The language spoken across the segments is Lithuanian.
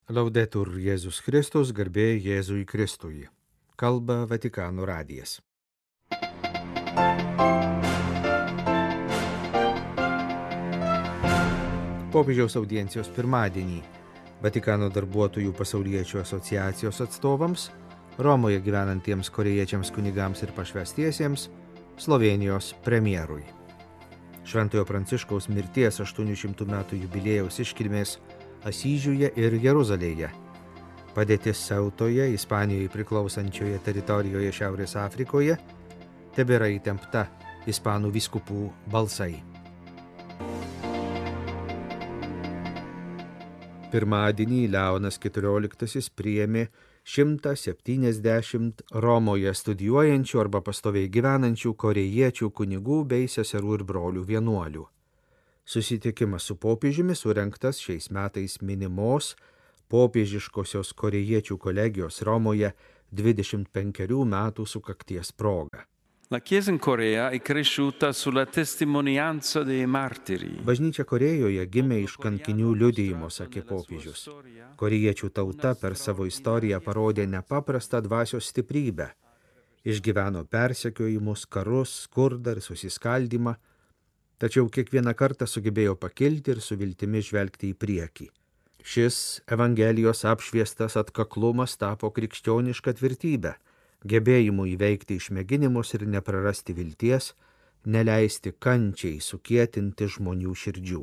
Laudetur Jėzus Kristus, garbė Jėzui Kristui. Kalba Vatikano radijas. Popiežiaus audiencijos pirmadienį Vatikano darbuotojų pasauliečių asociacijos atstovams, Romoje gyvenantiems korėjiečiams kunigams ir pašvęstiesiems, Slovėnijos premjerui. Šventojo Pranciškaus mirties 800 metų jubiliejaus iškilmės Asyžiuje ir Jeruzalėje. Padėtis Seutoje, Ispanijai priklausančioje teritorijoje Šiaurės Afrikoje, tebėra įtempta ispanų vyskupų balsai. Pirmadienį Leonas XIV priėmė 170 Romoje studijuojančių arba pastoviai gyvenančių korėjiečių kunigų bei seserų ir brolių vienuolių. Susitikimas su popiežiumi surengtas šiais metais minimos popiežiškosios korėjiečių kolegijos Romoje 25 metų sukakties proga. La Chiesa in Corea è cresciuta sulla testimonianza dei martiri. Bažnyčia Korėjoje gimė iš kankinių liudijimo, sakė popiežius. Korėjiečių tauta per savo istoriją parodė nepaprastą dvasios stiprybę. Išgyveno persekiojimus, karus, skurdą ir susiskaldymą, tačiau kiekvieną kartą sugebėjo pakilti ir su viltimi žvelgti į priekį. Šis Evangelijos apšviestas atkaklumas tapo krikščioniška tvirtybė, gebėjimu įveikti išmėginimus ir neprarasti vilties, neleisti kančiai sukietinti žmonių širdžių.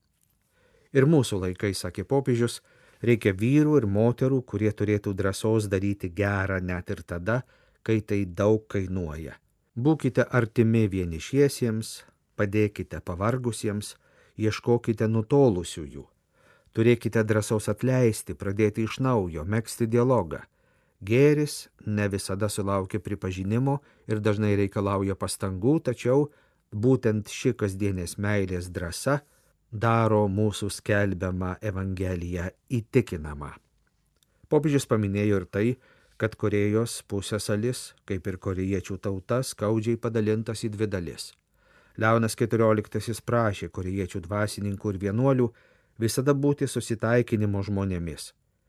Ir mūsų laikais, sakė popiežius, reikia vyrų ir moterų, kurie turėtų drąsos daryti gerą net ir tada, kai tai daug kainuoja. Būkite artimi vienišiesiems, padėkite pavargusiems, ieškokite nutolusiųjų. Turėkite drąsos atleisti, pradėti iš naujo, megzti dialogą. Gėris ne visada sulaukia pripažinimo ir dažnai reikalauja pastangų, tačiau būtent ši kasdienės meilės drąsa daro mūsų skelbiamą Evangeliją įtikinamą. Popiežius paminėjo ir tai, kad Korėjos pusiasalis, kaip ir korėjiečių tauta, skaudžiai padalintas į dvi dalis. Leonas XIV prašė korėjiečių dvasininkų ir vienuolių visada būti susitaikinimo žmonėmis.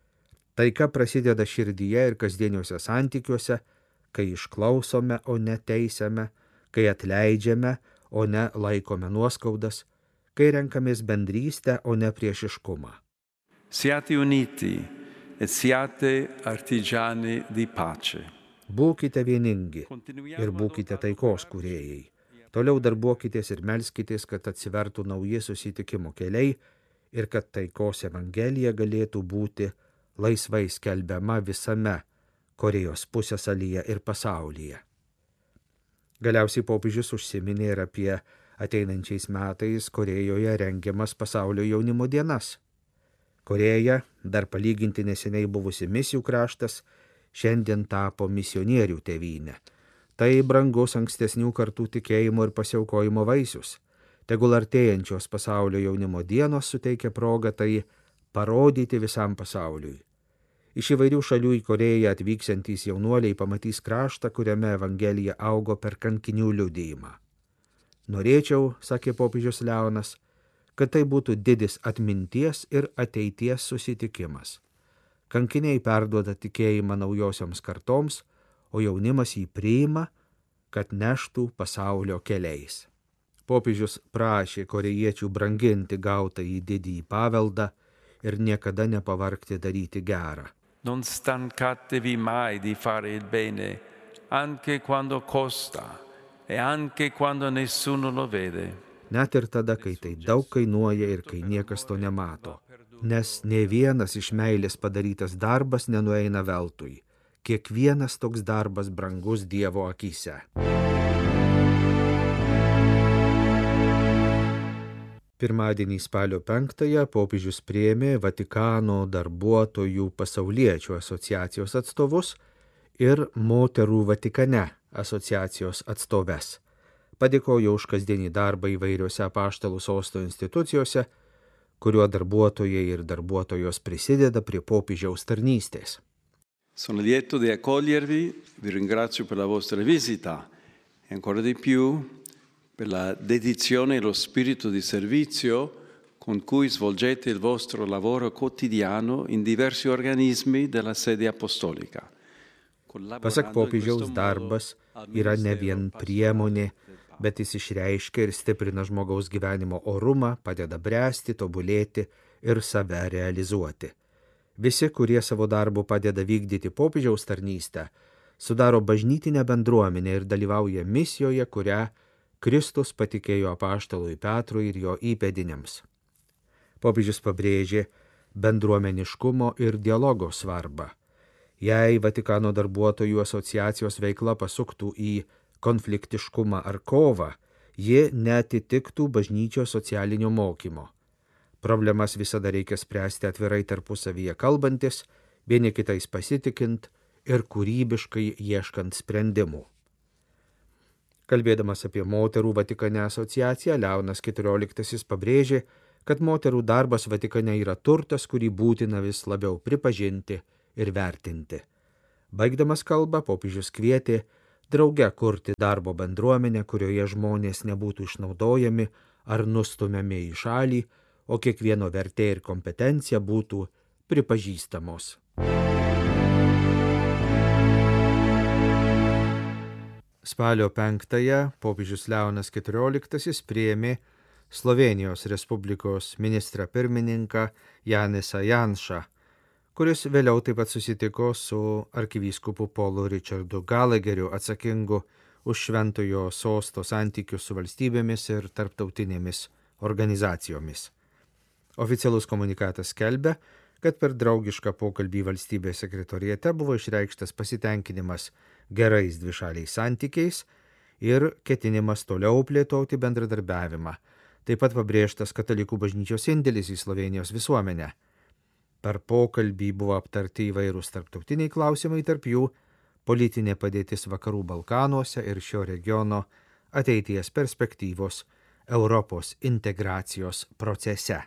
Taika prasideda širdyje ir kasdieniuose santykiuose, kai išklausome, o ne teisiame, kai atleidžiame, o ne laikome nuoskaudas, kai renkamės bendrystę, o ne priešiškumą. Siate uniti et siate artigiani di pace. Būkite vieningi ir būkite taikos kūrėjai. Toliau darbuokitės ir melskitės, kad atsivertų nauji susitikimo keliai ir kad taikos Evangelija galėtų būti laisvai skelbiama visame Korėjos pusiasalyje ir pasaulyje. Galiausiai popiežius užsiminė ir apie ateinančiais metais Korėjoje rengiamas pasaulio jaunimo dienas. Korėja, dar palyginti neseniai buvusi misijų kraštas, šiandien tapo misionierių tėvynė. Tai brangus ankstesnių kartų tikėjimo ir pasiaukojimo vaisius. Tegul artėjančios pasaulio jaunimo dienos suteikia progą tai parodyti visam pasauliui. Iš įvairių šalių į Korėją atvyksiantys jaunuoliai pamatys kraštą, kuriame Evangelija augo per kankinių liudijimą. Norėčiau, sakė popiežius Leonas, kad tai būtų didis atminties ir ateities susitikimas. Kankiniai perduoda tikėjimą naujosioms kartoms, o jaunimas jį priima, kad neštų pasaulio keliais. Popiežius prašė korėjiečių branginti gautą į didįjį paveldą ir niekada nepavargti daryti gerą. Non stancatevi mai di fare il bene, anche quando costa e anche quando nessuno lo vede. Net ir tada, kai tai daug kainuoja ir kai niekas to nemato, nes nė vienas iš meilės padarytas darbas nenueina veltui. Kiekvienas toks darbas brangus Dievo akyse. Pirmadienį spalio 5-ąją popiežius priėmė Vatikano darbuotojų pasauliečių asociacijos atstovus ir moterų Vatikane asociacijos atstoves. Padėkojo už kasdienį darbą įvairiose apaštalų sosto institucijose, kuriuo darbuotojai ir darbuotojos prisideda prie popiežiaus tarnystės. Sono lieto di accogliervi, vi ringrazio per la vostra visita e ancora di più per la dedizione e lo spirito di servizio con cui svolgete il vostro lavoro quotidiano in diversi organismi della sede apostolica. Pasak popiežiaus darbas yra ne vien priemonė, bet jis išreiškia ir stiprina žmogaus gyvenimo orumą, padeda bręsti, tobulėti ir save realizuoti. Visi, kurie savo darbu padeda vykdyti popiežiaus tarnystę, sudaro bažnytinę bendruomenę ir dalyvauja misijoje, kurią Kristus patikėjo apaštalui Petrui ir jo įpėdiniams. Popiežius pabrėžė bendruomeniškumo ir dialogo svarbą. Jei Vatikano darbuotojų asociacijos veikla pasuktų į konfliktiškumą ar kovą, ji neatitiktų bažnyčios socialinio mokymo. Problemas visada reikia spręsti atvirai tarpusavyje kalbantis, vieni kitais pasitikint ir kūrybiškai ieškant sprendimų. Kalbėdamas apie moterų Vatikane asociaciją, Leonas XIV pabrėžė, kad moterų darbas Vatikane yra turtas, kurį būtina vis labiau pripažinti ir vertinti. Baigdamas kalbą, popiežius kvietė drauge kurti darbo bendruomenę, kurioje žmonės nebūtų išnaudojami ar nustumiami į šalį, o kiekvieno vertė ir kompetencija būtų pripažįstamos. Spalio 5-ąją popiežius Leonas XIV priėmė Slovėnijos Respublikos ministrą pirmininką Janisą Janšą, kuris vėliau taip pat susitiko su arkivyskupu Paulu Richardu Gallagheriu, atsakingu už Šventojo sosto santykius su valstybėmis ir tarptautinėmis organizacijomis. Oficialus komunikatas skelbia, kad per draugišką pokalbį valstybės sekretoriate buvo išreikštas pasitenkinimas gerais dvišaliais santykiais ir ketinimas toliau plėtoti bendradarbiavimą. Taip pat pabrėžtas katalikų bažnyčios indėlis į Slovėnijos visuomenę. Per pokalbį buvo aptarti įvairūs tarptautiniai klausimai, tarp jų politinė padėtis Vakarų Balkanuose ir šio regiono ateities perspektyvos Europos integracijos procese.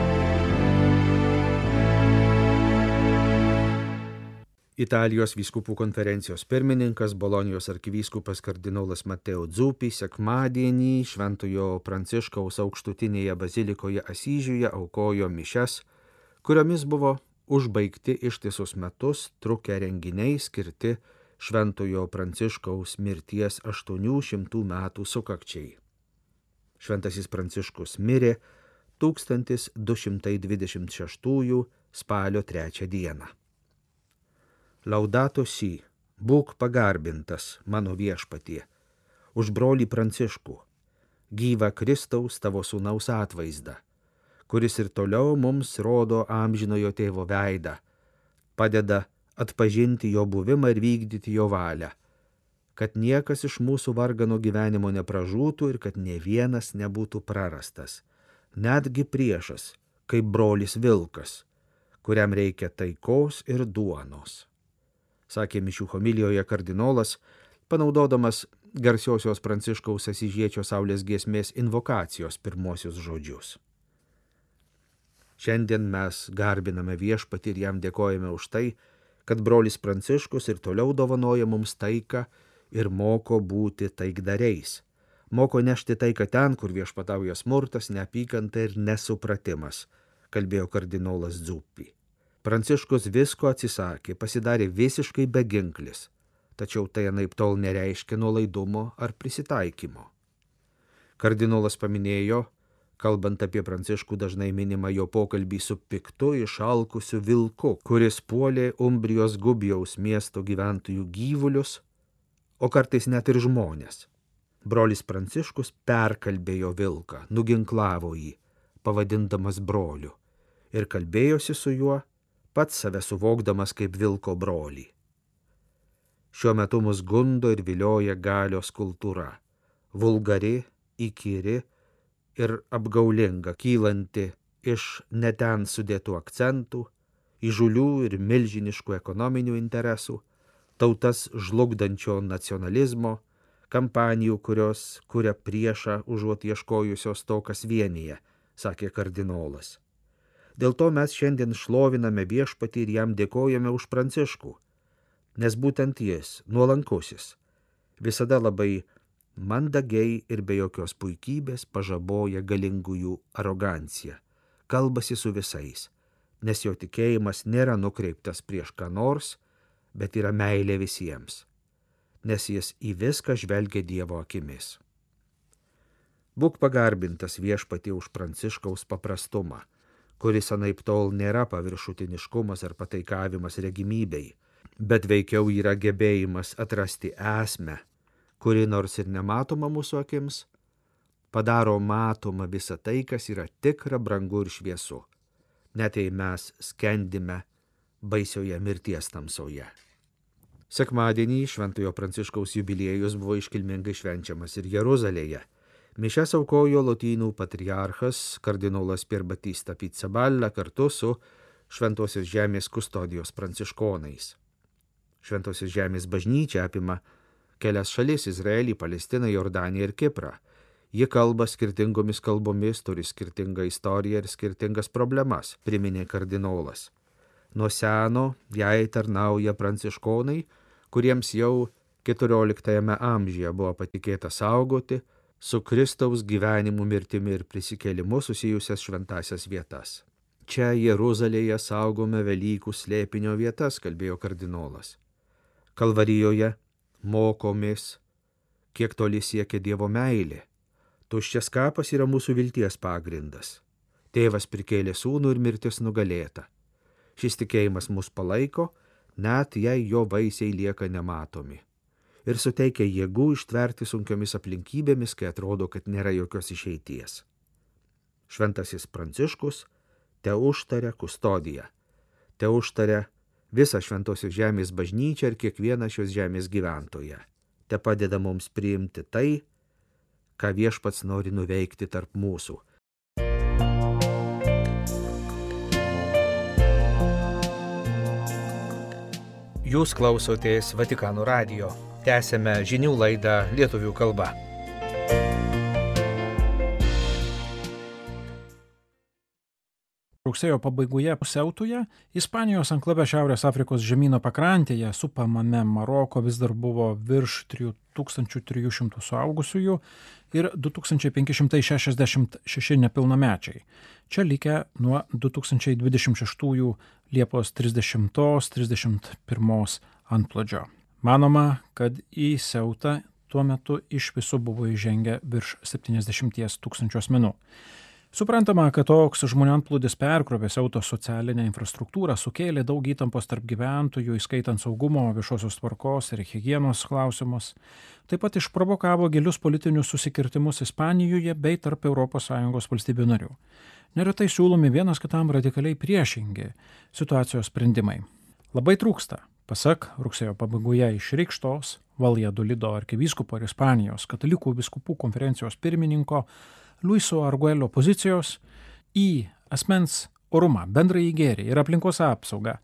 Italijos vyskupų konferencijos pirmininkas, Bolonijos arkivyskupas kardinolas Mateo Zuppi sekmadienį Šventojo Pranciškaus aukštutinėje bazilikoje Asyžiuje aukojo mišias, kuriomis buvo užbaigti ištisus metus trukę renginiai skirti Šventojo Pranciškaus mirties 800 metų sukakčiai. Šventasis Pranciškus mirė 1226 spalio 3 dieną. Laudato si, būk pagarbintas, mano viešpatie, už brolį Pranciškų, gyvą Kristaus tavo sūnaus atvaizdą, kuris ir toliau mums rodo amžinojo tėvo veidą, padeda atpažinti jo buvimą ir vykdyti jo valią, kad niekas iš mūsų vargano gyvenimo nepražūtų ir kad nė vienas nebūtų prarastas, netgi priešas, kaip brolis vilkas, kuriam reikia taikos ir duonos, sakė mišių homilijoje kardinolas, panaudodamas garsiosios Pranciškaus Asyžiečio saulės giesmės invokacijos pirmosius žodžius. Šiandien mes garbiname viešpatį ir jam dėkojame už tai, kad brolis Pranciškus ir toliau dovanoja mums taiką ir moko būti taikdariais. Moko nešti taiką ten, kur viešpatauja smurtas, neapykanta ir nesupratimas, kalbėjo kardinolas Zuppi. Pranciškus visko atsisakė, pasidarė visiškai beginklis, tačiau tai anaiptol nereiškia nuolaidumo ar prisitaikymo. Kardinolas paminėjo, kalbant apie Pranciškų dažnai minimą jo pokalbį su piktu išalkusiu vilku, kuris puolė Umbrijos Gubijaus miesto gyventojų gyvulius, o kartais net ir žmonės. Brolis Pranciškus perkalbėjo vilką, nuginklavo jį, pavadindamas broliu, ir kalbėjosi su juo, pats save suvokdamas kaip vilko brolį. Šiuo metu mus gundo ir vilioja galios kultūra, vulgari, įkyri ir apgaulinga, kylanti iš neten sudėtų akcentų, įžūlių ir milžiniškų ekonominių interesų, tautas žlugdančio nacionalizmo, kampanijų, kurios kuria priešą užuot ieškojusios to, kas vienyje, sakė kardinolas. Dėl to mes šiandien šloviname viešpatį ir jam dėkojame už Pranciškų, nes būtent jis, nuolankusis, visada labai mandagiai ir be jokios puikybės pažaboja galingųjų aroganciją, kalbasi su visais, nes jo tikėjimas nėra nukreiptas prieš ką nors, bet yra meilė visiems, nes jis į viską žvelgia Dievo akimis. Būk pagarbintas Viešpatie už Pranciškaus paprastumą, kuris anaiptol nėra paviršutiniškumas ar pataikavimas regimybei, bet veikiau yra gebėjimas atrasti esmę, kuri nors ir nematoma mūsų akims, padaro matoma visą tai, kas yra tikra, brangu ir šviesu, net jei mes skendime baisioje mirties tamsoje. Sekmadienį Šventojo Pranciškaus jubiliejus buvo iškilmingai švenčiamas ir Jeruzalėje. Mišias aukojo Lotynų patriarchas kardinolas Pier Battista Pizzaballa kartu su Šventosios žemės kustodijos pranciškonais. Šventosios žemės bažnyčia apima kelias šalis – Izraelį, Palestiną, Jordaniją ir Kiprą. Ji kalba skirtingomis kalbomis, turi skirtingą istoriją ir skirtingas problemas, priminė kardinolas. Nuo seno jai tarnauja pranciškonai, kuriems jau 14 amžiuje buvo patikėta saugoti su Kristaus gyvenimu, mirtimi ir prisikėlimu susijusias šventasias vietas. Čia Jeruzalėje saugome Velykų slėpinio vietas, kalbėjo kardinolas. Kalvarijoje mokomės, kiek toli siekia Dievo meilė. Tuščias kapas yra mūsų vilties pagrindas. Tėvas prikėlė sūnų ir mirtis nugalėta. Šis tikėjimas mus palaiko, net jei jo vaisiai lieka nematomi. Ir suteikia jėgų ištverti sunkiomis aplinkybėmis, kai atrodo, kad nėra jokios išeities. Šventasis Pranciškus te užtaria kustodiją, te užtaria visą Šventosios žemės bažnyčią ir kiekvieną šios žemės gyventoją. Te padeda mums priimti tai, ką Viešpats nori nuveikti tarp mūsų. Jūs klausotės Vatikano radijo. Tęsėme žinių laidą lietuvių kalba. Rugsėjo pabaigoje Seutoje, Ispanijos anklave Šiaurės Afrikos žemyno pakrantėje, supamame Maroko, vis dar buvo virš 3300 suaugusiųjų ir 2566 nepilnamečiai. Čia likę nuo 2026 Liepos 30-31 antplūdžio. Manoma, kad į Seutą tuo metu iš viso buvo įžengę virš 70 000 asmenų. Suprantama, kad toks žmonių antplūdis perkrovė Seutos socialinę infrastruktūrą, sukėlė daug įtampos tarp gyventojų, įskaitant saugumo, viešosios tvarkos ir higienos klausimus. Taip pat išprovokavo gilius politinius susikirtimus Ispanijoje bei tarp ES valstybių narių. Neretai siūlomi vienas kitam radikaliai priešingi situacijos sprendimai. Labai trūksta, pasak rugsėjo pabaigoje išreikštos Valjadolido arkivyskupo ir Ispanijos katalikų vyskupų konferencijos pirmininko Luiso Arguello pozicijos į asmens orumą, bendrąjį gėrį ir aplinkos apsaugą,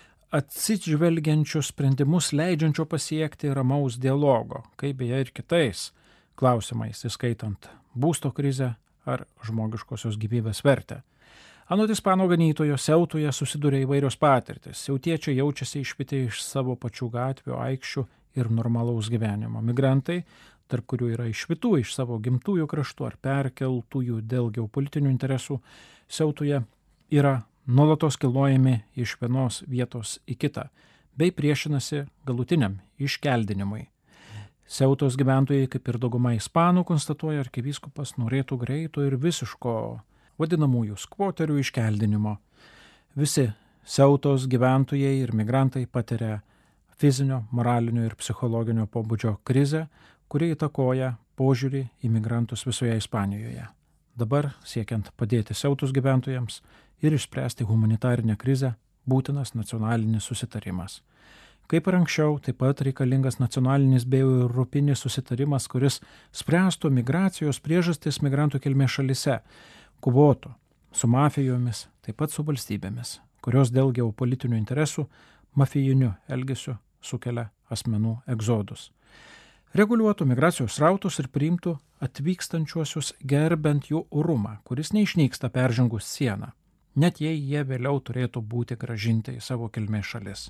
atsižvelgiančius sprendimus leidžiančio pasiekti ramaus dialogo, kaip beje ir kitais klausimais, įskaitant būsto krizę ar žmogiškosios gyvybės vertę. Anot ispanų ganytojo, Seutoje susiduria įvairios patirtis. Seutiečiai jaučiasi išvyti iš savo pačių gatvių, aikščių ir normalaus gyvenimo. Migrantai, tarp kurių yra išvytų iš savo gimtųjų kraštų ar perkeltųjų dėl geopolitinių interesų, Seutoje yra nuolatos kilnojami iš vienos vietos į kitą, bei priešinasi galutiniam iškeldinimui. Seutos gyventojai, kaip ir dauguma ispanų, konstatuoja arkivyskupas, norėtų greito ir visiško vadinamųjų skvoterių iškeldinimo. Visi Seutos gyventojai ir migrantai patiria fizinio, moralinio ir psichologinio pobūdžio krizę, kuri įtakoja požiūrį į migrantus visoje Ispanijoje. Dabar, siekiant padėti Seutos gyventojams ir išspręsti humanitarinę krizę, būtinas nacionalinis susitarimas. Kaip ir anksčiau, taip pat reikalingas nacionalinis bei europinis susitarimas, kuris spręstų migracijos priežastis migrantų kilmės šalyse, kovotų su mafijomis, taip pat su valstybėmis, kurios dėl geopolitinių interesų mafijiniu elgesiu sukelia asmenų egzodus. Reguliuotų migracijos srautus ir priimtų atvykstančiuosius gerbent jų orumą, kuris neišnyksta peržengus sieną, net jei jie vėliau turėtų būti grąžinti į savo kilmės šalis.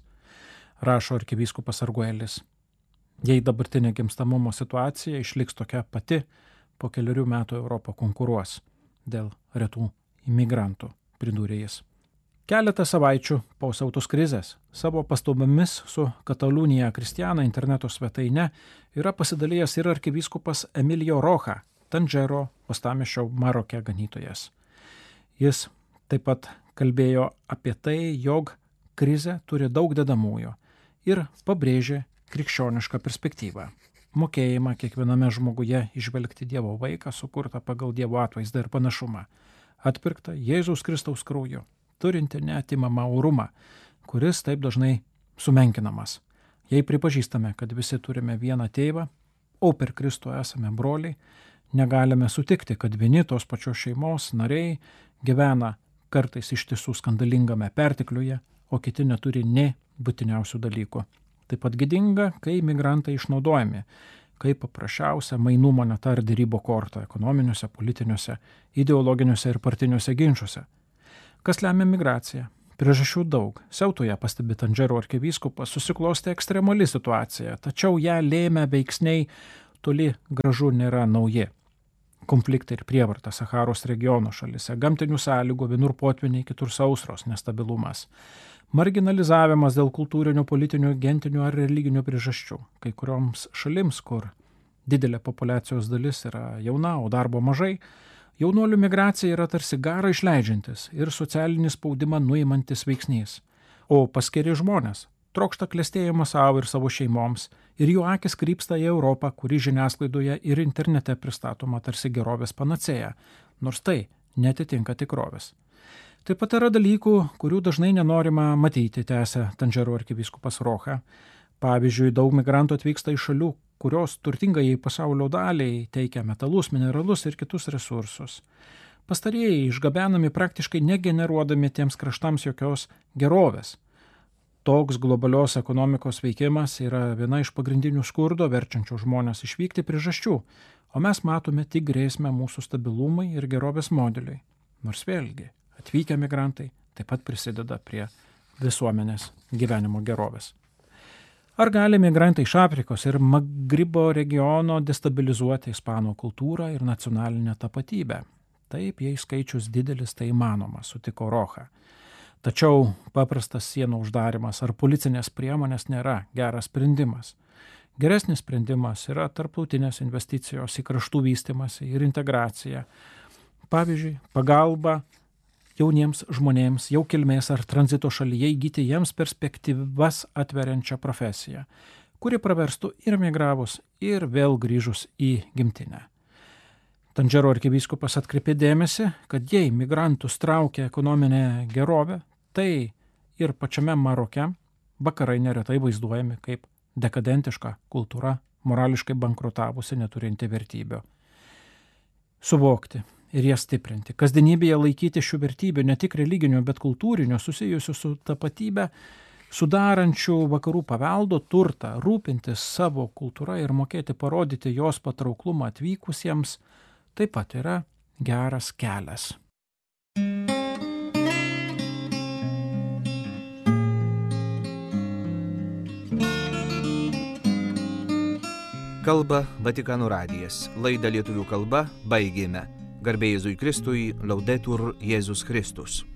Rašo arkivyskupas Arguelis. Jei dabartinė gimstamumo situacija išliks tokia pati, po 4 metų Europą konkuruos dėl retų imigrantų pridūrė jis. Keletą savaičių po siautos krizės savo pastabomis su Katalunija Kristiana interneto svetaine yra pasidalijęs ir arkivyskupas Emilio Rocha, Tangero uostamiesčio Maroke ganytojas. Jis taip pat kalbėjo apie tai, jog krizė turi daug dedamųjų ir pabrėžė krikščionišką perspektyvą. Mokėjimą kiekviename žmoguje įžvelgti Dievo vaiką, sukurtą pagal Dievo atvaizdą ir panašumą, atpirktą Jėzaus Kristaus krauju, turinti neatimamą orumą, kuris taip dažnai sumenkinamas. Jei pripažįstame, kad visi turime vieną tėvą, o per Kristų esame broliai, negalime sutikti, kad vieni tos pačios šeimos nariai gyvena kartais iš tiesų skandalingame pertekliuje, o kiti neturi nė būtiniausių dalykų. Taip pat gėdinga, kai migrantai išnaudojami, kaip paprasčiausia mainų moneta ar derybų korta ekonominiuose, politiniuose, ideologiniuose ir partiniuose ginčiuose. Kas lemia migraciją? Priežasčių daug. Siautoje, pastebi Tangero arkivyskupas, susiklostė ekstremali situacija, tačiau ją lėmė veiksniai toli gražu nėra nauji. Konfliktai ir prievarta Saharos regiono šalise, gamtinių sąlygų, vienur potvyniai, kitur sausros, nestabilumas. Marginalizavimas dėl kultūrinių, politinių, gentinių ar religinių priežasčių. Kai kurioms šalims, kur didelė populiacijos dalis yra jauna, o darbo mažai, jaunuolių migracija yra tarsi garą išleidžiantis ir socialinį spaudimą nuimantis veiksnys. O paskiri žmonės trokšta klestėjimą savo ir savo šeimoms ir jų akis krypsta į Europą, kuri žiniasklaidoje ir internete pristatoma tarsi gerovės panacėja, nors tai netitinka tikrovės. Taip pat yra dalykų, kurių dažnai nenorima matyti, tęsia Tangero arkivyskupas Rocha. Pavyzdžiui, daug migrantų atvyksta iš šalių, kurios turtingai pasaulio daliai teikia metalus, mineralus ir kitus resursus. Pastarieji išgabenami praktiškai negeneruodami tiems kraštams jokios gerovės. Toks globalios ekonomikos veikimas yra viena iš pagrindinių skurdo verčiančių žmonės išvykti priežasčių, o mes matome tik grėsmę mūsų stabilumui ir gerovės modeliui. Nors vėlgi, atvykę migrantai taip pat prisideda prie visuomenės gyvenimo gerovės. Ar gali migrantai iš Afrikos ir Magribo regiono destabilizuoti ispanų kultūrą ir nacionalinę tapatybę? Taip, jei skaičius didelis, tai įmanoma, sutiko Rocha. Tačiau paprastas sienų uždarimas ar policinės priemonės nėra geras sprendimas. Geresnis sprendimas yra tarptautinės investicijos į kraštų vystymąsi ir integraciją. Pavyzdžiui, pagalba jauniems žmonėms jau kilmės ar tranzito šalyje įgyti jiems perspektyvas atveriančią profesiją, kuri praverstų ir migravus, ir vėl grįžus į gimtinę. Tangero arkivyskupas atkreipė dėmesį, kad jei migrantus traukia ekonominė gerovė, tai ir pačiame Maroke vakarai neretai vaizduojami kaip dekadentiška kultūra, morališkai bankrutavusi, neturinti vertybių. Suvokti ir jas stiprinti. Kasdienybėje laikyti šių vertybių ne tik religinių, bet kultūrinių, susijusių su tapatybė, sudarančių vakarų paveldo turtą, rūpintis savo kultūrą ir mokėti parodyti jos patrauklumą atvykusiems, taip pat yra geras kelias. Kalba Vatikano radijas. Laidą lietuvių kalba baigėme. Garbė Jėzui Kristui, Laudetur Jėzus Kristus.